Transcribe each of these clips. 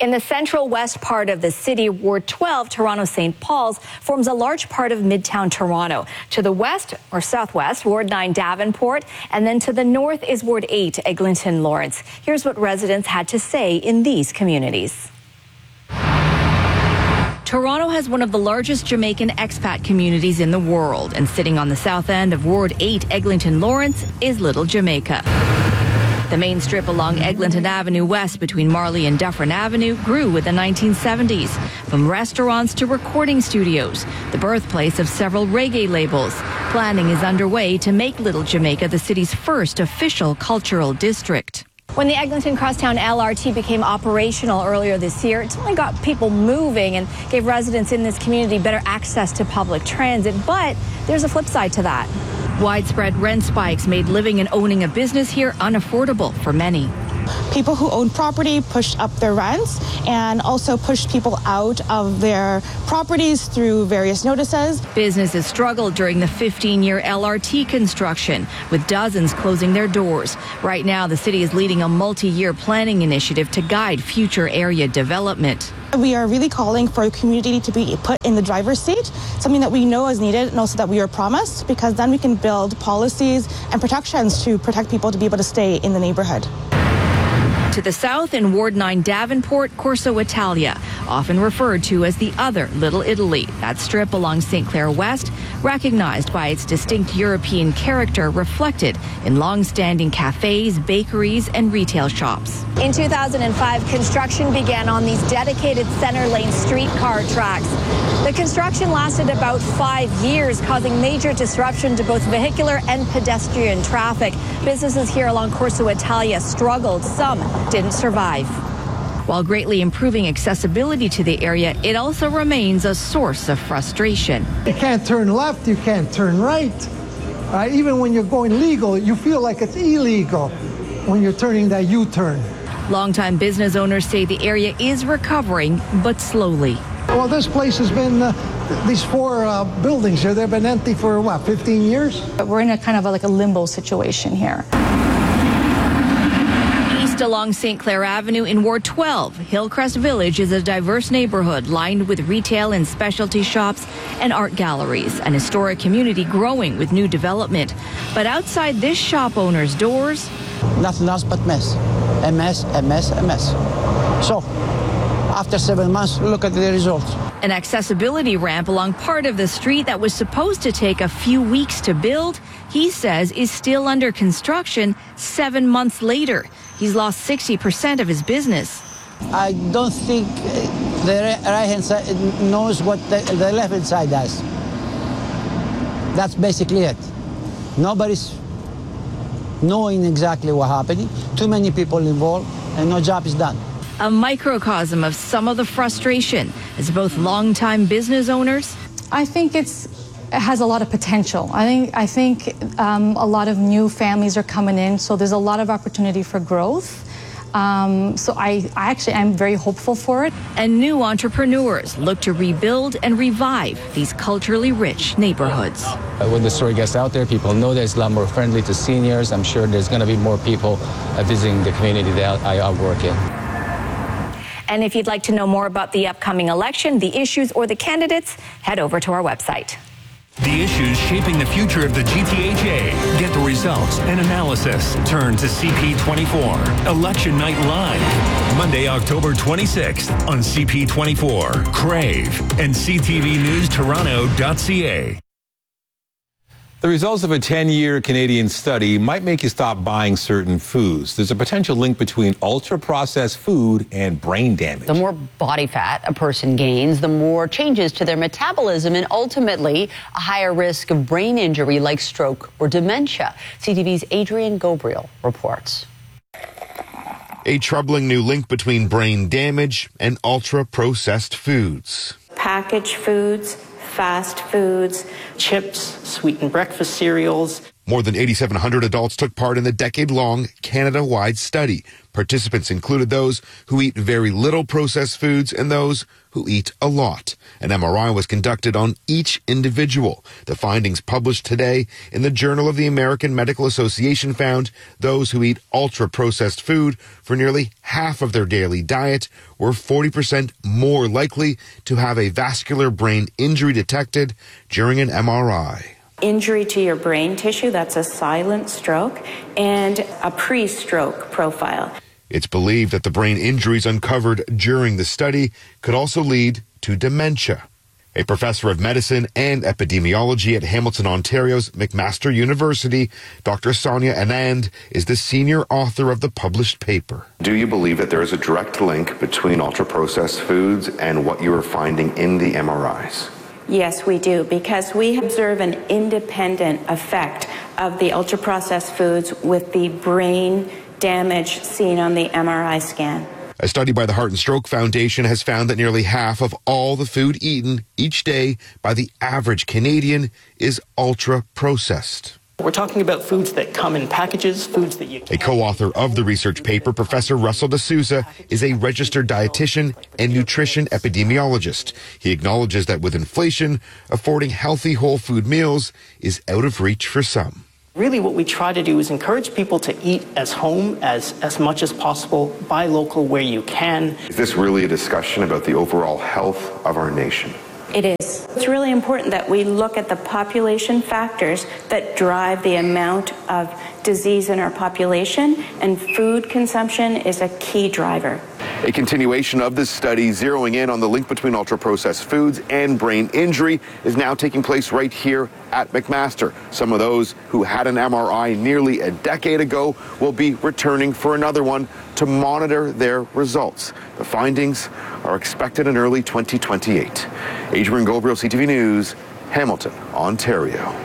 In the central west part of the city, Ward 12, Toronto St. Paul's, forms a large part of Midtown Toronto. To the west or southwest, Ward 9 Davenport, and then to the north is Ward 8 Eglinton Lawrence. Here's what residents had to say in these communities. Toronto has one of the largest Jamaican expat communities in the world, and sitting on the south end of Ward 8 Eglinton Lawrence is Little Jamaica. The main strip along Eglinton Avenue West between Marley and Dufferin Avenue grew in the 1970s, from restaurants to recording studios, the birthplace of several reggae labels. Planning is underway to make Little Jamaica the city's first official cultural district. When the Eglinton Crosstown LRT became operational earlier this year, it's only got people moving and gave residents in this community better access to public transit. But there's a flip side to that. Widespread rent spikes made living and owning a business here unaffordable for many. People who own property pushed up their rents and also pushed people out of their properties through various notices. Businesses struggled during the 15-year LRT construction, with dozens closing their doors. Right now, the city is leading a multi-year planning initiative to guide future area development. We are really calling for a community to be put in the driver's seat, something that we know is needed and also that we are promised, because then we can build policies and protections to protect people to be able to stay in the neighborhood. To the south in Ward 9 Davenport, Corso Italia, often referred to as the other Little Italy. That strip along St. Clair West, recognized by its distinct European character reflected in long-standing cafes, bakeries, and retail shops. In 2005, construction began on these dedicated center lane streetcar tracks. The construction lasted about 5 years, causing major disruption to both vehicular and pedestrian traffic. Businesses here along Corso Italia struggled. Some didn't survive. While greatly improving accessibility to the area, it also remains a source of frustration. You can't turn left, you can't turn right. Even when you're going legal, you feel like it's illegal when you're turning that U-turn. Longtime business owners say the area is recovering, but slowly. Well, this place has been, these four buildings here, they've been empty for, 15 years? We're in a kind of like a limbo situation here. East along St. Clair Avenue in Ward 12, Hillcrest Village is a diverse neighborhood lined with retail and specialty shops and art galleries, an historic community growing with new development. But outside this shop owner's doors, nothing else but mess. A mess, a mess, a mess. So, after 7 months, look at the results. An accessibility ramp along part of the street that was supposed to take a few weeks to build, he says is still under construction 7 months later. He's lost 60% of his business. I don't think the right-hand side knows what the left-hand side does. That's basically it. Nobody's knowing exactly what happened. Too many people involved, and no job is done. A microcosm of some of the frustration as both longtime business owners. I think it has a lot of potential. I think a lot of new families are coming in, so there's a lot of opportunity for growth. So I actually am very hopeful for it. And new entrepreneurs look to rebuild and revive these culturally rich neighborhoods. When the story gets out there, people know that it's a lot more friendly to seniors. I'm sure there's going to be more people visiting the community that I work in. And if you'd like to know more about the upcoming election, the issues, or the candidates, head over to our website. The issues shaping the future of the GTHA. Get the results and analysis. Turn to CP24. Election Night Live. Monday, October 26th on CP24, Crave, and CTVNewsToronto.ca. The results of a 10-year Canadian study might make you stop buying certain foods. There's a potential link between ultra-processed food and brain damage. The more body fat a person gains, the more changes to their metabolism and ultimately a higher risk of brain injury like stroke or dementia. CTV's Adrian Gobriel reports. A troubling new link between brain damage and ultra-processed foods. Packaged foods, fast foods, chips, sweetened breakfast cereals. More than 8,700 adults took part in the decade-long Canada-wide study. Participants included those who eat very little processed foods and those who eat a lot. An MRI was conducted on each individual. The findings published today in the Journal of the American Medical Association found those who eat ultra-processed food for nearly half of their daily diet were 40% more likely to have a vascular brain injury detected during an MRI. Injury to your brain tissue, that's a silent stroke, and a pre-stroke profile. It's believed that the brain injuries uncovered during the study could also lead to dementia. A professor of medicine and epidemiology at Hamilton, Ontario's McMaster University, Dr. Sonia Anand is the senior author of the published paper. Do you believe that there is a direct link between ultra-processed foods and what you are finding in the MRIs? Yes, we do, because we observe an independent effect of the ultra-processed foods with the brain damage seen on the MRI scan. A study by the Heart and Stroke Foundation has found that nearly half of all the food eaten each day by the average Canadian is ultra-processed. We're talking about foods that come in packages, foods that you... A co-author of the research paper, Professor Russell D'Souza, is a registered dietitian and nutrition epidemiologist. He acknowledges that with inflation, affording healthy whole food meals is out of reach for some. Really what we try to do is encourage people to eat as home as much as possible, buy local where you can. Is this really a discussion about the overall health of our nation? It is. It's really important that we look at the population factors that drive the amount of disease in our population, and food consumption is a key driver. A continuation of this study zeroing in on the link between ultra-processed foods and brain injury is now taking place right here at McMaster. Some of those who had an MRI nearly a decade ago will be returning for another one to monitor their results. The findings are expected in early 2028. Adrian Gobriel, CTV News, Hamilton, Ontario.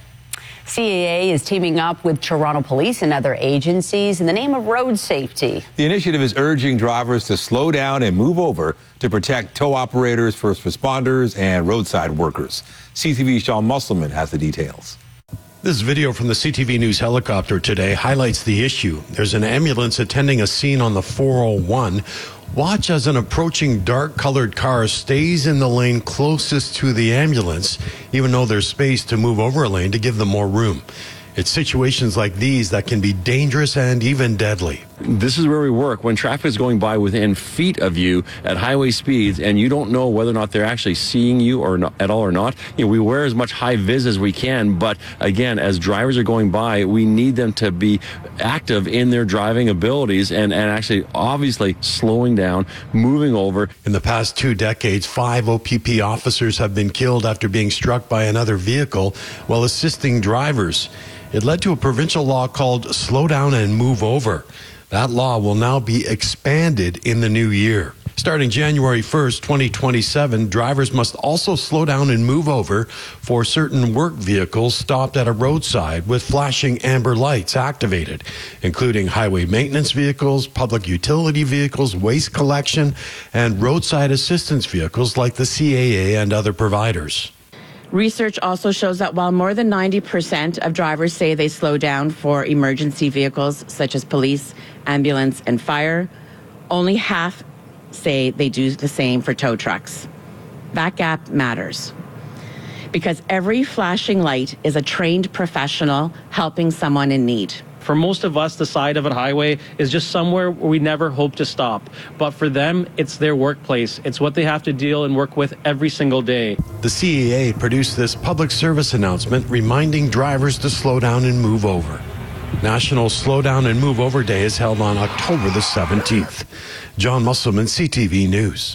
CAA is teaming up with Toronto Police and other agencies in the name of road safety. The initiative is urging drivers to slow down and move over to protect tow operators, first responders, and roadside workers. CTV's Sean Musselman has the details. This video from the CTV News helicopter today highlights the issue. There's an ambulance attending a scene on the 401. Watch as an approaching dark-colored car stays in the lane closest to the ambulance, even though there's space to move over a lane to give them more room. It's situations like these that can be dangerous and even deadly. This is where we work when traffic is going by within feet of you at highway speeds and you don't know whether or not they're actually seeing you or not, at all or not. You know, we wear as much high vis as we can, but again, as drivers are going by, we need them to be active in their driving abilities and actually obviously slowing down, moving over. In the past 2 decades, 5 OPP officers have been killed after being struck by another vehicle while assisting drivers. It led to a provincial law called Slow Down and Move Over. That law will now be expanded in the new year. Starting January 1st, 2027, drivers must also slow down and move over for certain work vehicles stopped at a roadside with flashing amber lights activated, including highway maintenance vehicles, public utility vehicles, waste collection, and roadside assistance vehicles like the CAA and other providers. Research also shows that while more than 90% of drivers say they slow down for emergency vehicles such as police, ambulance, and fire, only half say they do the same for tow trucks. That gap matters because every flashing light is a trained professional helping someone in need. For most of us, the side of a highway is just somewhere where we never hope to stop. But for them, it's their workplace. It's what they have to deal and work with every single day. The CAA produced this public service announcement reminding drivers to slow down and move over. National Slow Down and Move Over Day is held on October the 17th. John Musselman, CTV News.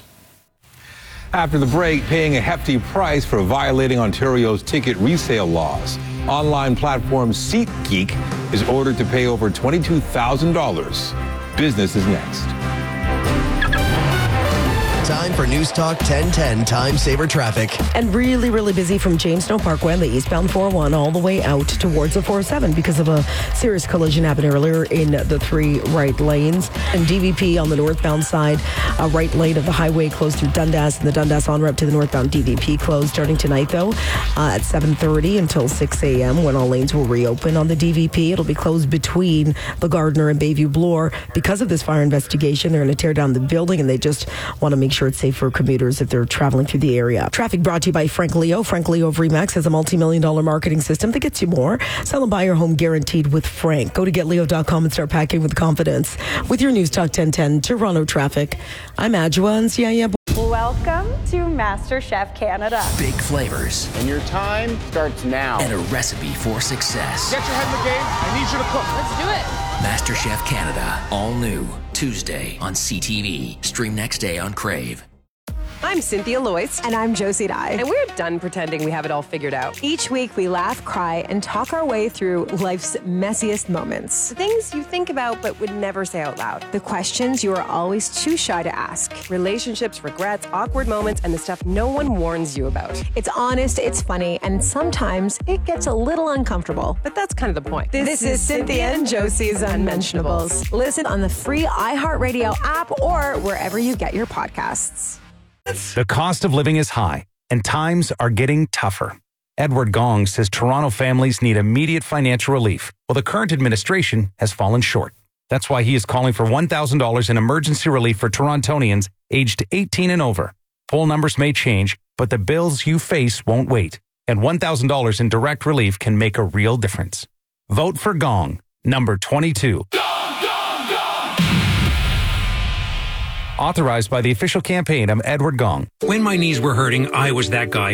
After the break, paying a hefty price for violating Ontario's ticket resale laws. Online platform SeatGeek is ordered to pay over $22,000. Business is next. Time for News Talk 1010 Time Saver Traffic. And really, really busy from Jamestown Parkway on the eastbound 401 all the way out towards the 407 because of a serious collision happened earlier in the 3 right lanes. And DVP on the northbound side, a right lane of the highway closed through Dundas, and the Dundas on-ramp to the northbound DVP closed starting tonight, though, at 7:30 until 6 a.m. when all lanes will reopen on the DVP. It'll be closed between the Gardner and Bayview Bloor. Because of this fire investigation, they're going to tear down the building, and they just want to make sure it's safe for commuters if they're traveling through the area. Traffic brought to you by Frank Leo. Frank Leo of RE/MAX has a multi-million-dollar marketing system that gets you more. Sell and buy your home guaranteed with Frank. Go to getleo.com and start packing with confidence. With your News Talk 1010 Toronto traffic, I'm Adjoa and CIA. Welcome to MasterChef Canada. Big flavors. And your time starts now. And a recipe for success. Get your head in the game. I need you to cook. Let's do it. MasterChef Canada. All new. Tuesday on CTV. Stream next day on Crave. I'm Cynthia Loyce. And I'm Josie Dye. And we're done pretending we have it all figured out. Each week, we laugh, cry, and talk our way through life's messiest moments. The things you think about but would never say out loud. The questions you are always too shy to ask. Relationships, regrets, awkward moments, and the stuff no one warns you about. It's honest, it's funny, and sometimes it gets a little uncomfortable. But that's kind of the point. This is Cynthia and Josie's Unmentionables. Listen on the free iHeartRadio app or wherever you get your podcasts. The cost of living is high, and times are getting tougher. Edward Gong says Toronto families need immediate financial relief, while the current administration has fallen short. That's why he is calling for $1,000 in emergency relief for Torontonians aged 18 and over. Poll numbers may change, but the bills you face won't wait, and $1,000 in direct relief can make a real difference. Vote for Gong, number 22. Authorized by the official campaign of Edward Gong. When my knees were hurting, I was that guy